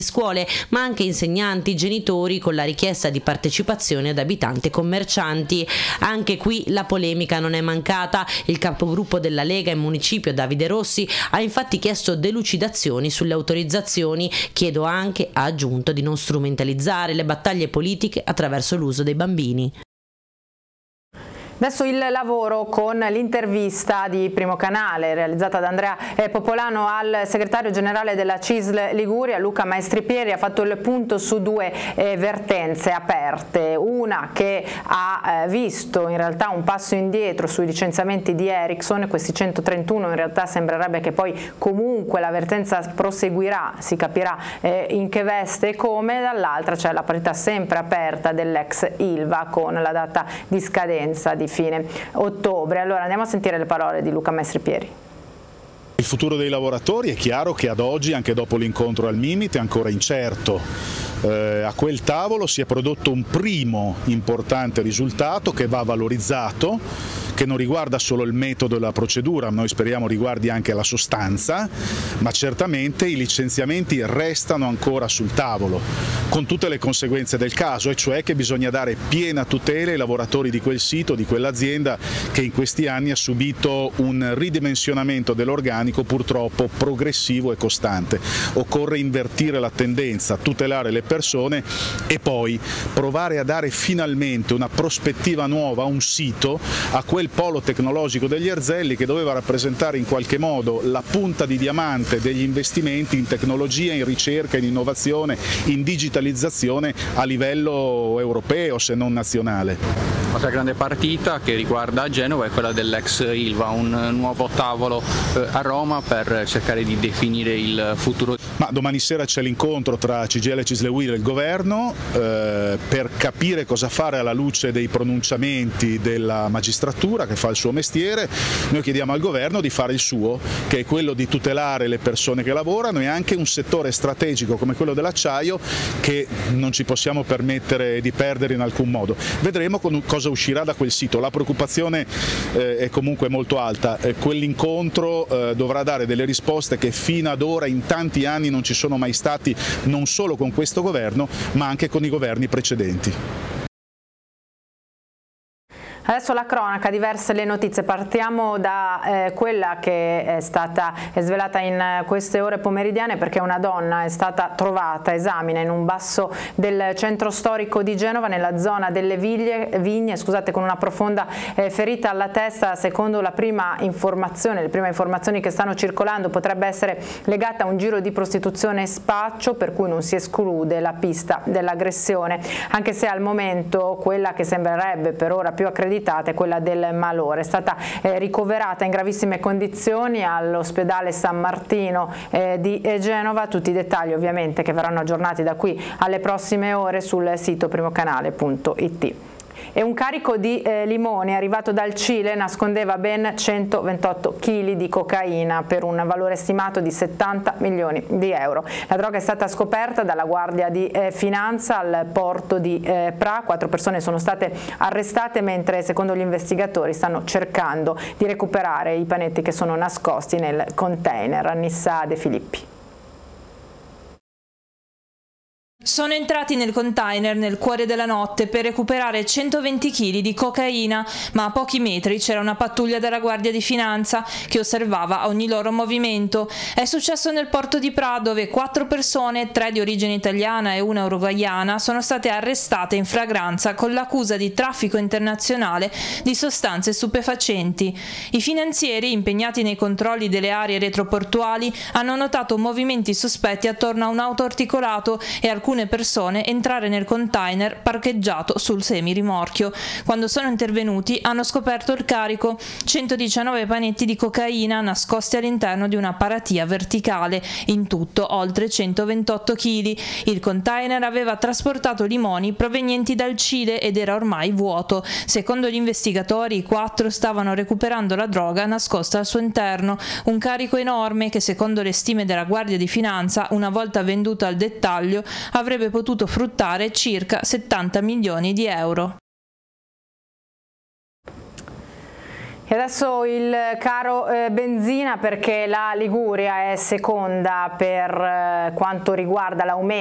scuole, ma anche insegnanti, genitori, con la richiesta di partecipazione ad abitanti e commercianti. Anche qui la polemica non è mancata. Il capogruppo della Lega in municipio, Davide Rossi, ha infatti chiesto delucidazioni sulle autorizzazioni. Chiedo anche, ha aggiunto, di non strumentalizzare le battaglie politiche attraverso l'uso dei bambini. Adesso il lavoro con l'intervista di Primo Canale realizzata da Andrea Popolano al segretario generale della CISL Liguria, Luca Maestripieri. Ha fatto il punto su due vertenze aperte, una che ha visto in realtà un passo indietro sui licenziamenti di Ericsson, questi 131 in realtà sembrerebbe che poi comunque la vertenza proseguirà, si capirà in che veste e come. Dall'altra c'è la parità sempre aperta dell'ex Ilva con la data di scadenza di fine ottobre. Allora andiamo a sentire le parole di Luca Maestripieri. Il futuro dei lavoratori è chiaro che ad oggi, anche dopo l'incontro al Mimit, è ancora incerto. A quel tavolo si è prodotto un primo importante risultato che va valorizzato, che non riguarda solo il metodo e la procedura, noi speriamo riguardi anche la sostanza, ma certamente i licenziamenti restano ancora sul tavolo, con tutte le conseguenze del caso, e cioè che bisogna dare piena tutela ai lavoratori di quel sito, di quell'azienda che in questi anni ha subito un ridimensionamento dell'organico purtroppo progressivo e costante. Occorre invertire la tendenza, tutelare le persone e poi provare a dare finalmente una prospettiva nuova a un sito, a quel polo tecnologico degli Erzelli che doveva rappresentare in qualche modo la punta di diamante degli investimenti in tecnologia, in ricerca, in innovazione, in digitalizzazione a livello europeo se non nazionale. L'altra grande partita che riguarda Genova è quella dell'ex Ilva, un nuovo tavolo a Roma per cercare di definire il futuro. Ma domani sera c'è l'incontro tra CGIL e CISL e il governo per capire cosa fare alla luce dei pronunciamenti della magistratura che fa il suo mestiere. Noi chiediamo al governo di fare il suo, che è quello di tutelare le persone che lavorano e anche un settore strategico come quello dell'acciaio che non ci possiamo permettere di perdere in alcun modo. Vedremo cosa uscirà da quel sito. La preoccupazione è comunque molto alta. Quell'incontro dovrà dare delle risposte che fino ad ora in tanti anni non ci sono mai stati, non solo con questo governo ma anche con i governi precedenti. Adesso la cronaca, diverse le notizie. Partiamo da quella che è stata svelata in queste ore pomeridiane, perché una donna è stata trovata esamine in un basso del centro storico di Genova, nella zona delle Vigne, con una profonda ferita alla testa. Secondo le prime informazioni che stanno circolando, potrebbe essere legata a un giro di prostituzione e spaccio, per cui non si esclude la pista dell'aggressione, anche se al momento quella che sembrerebbe per ora più accreditata è quella del malore. È stata ricoverata in gravissime condizioni all'ospedale San Martino di Genova. Tutti i dettagli ovviamente che verranno aggiornati da qui alle prossime ore sul sito primocanale.it. E un carico di limoni arrivato dal Cile nascondeva ben 128 kg di cocaina per un valore stimato di 70 milioni di euro. La droga è stata scoperta dalla Guardia di Finanza al porto di Pra. 4 persone sono state arrestate, mentre secondo gli investigatori stanno cercando di recuperare i panetti che sono nascosti nel container. Annissa De Filippi. Sono entrati nel container nel cuore della notte per recuperare 120 kg di cocaina, ma a pochi metri c'era una pattuglia della Guardia di Finanza che osservava ogni loro movimento. È successo nel porto di Pra, dove 4 persone, 3 di origine italiana e una uruguaiana, sono state arrestate in flagranza con l'accusa di traffico internazionale di sostanze stupefacenti. I finanzieri, impegnati nei controlli delle aree retroportuali, hanno notato movimenti sospetti attorno a un auto articolato e alcune persone entrare nel container parcheggiato sul semirimorchio. Quando sono intervenuti hanno scoperto il carico: 119 panetti di cocaina nascosti all'interno di una paratia verticale, in tutto oltre 128 kg. Il container aveva trasportato limoni provenienti dal Cile ed era ormai vuoto. Secondo gli investigatori, i 4 stavano recuperando la droga nascosta al suo interno, un carico enorme che, secondo le stime della Guardia di Finanza, una volta venduto al dettaglio, avrebbe potuto fruttare circa 70 milioni di euro. E adesso il caro benzina, perché la Liguria è seconda per quanto riguarda l'aumento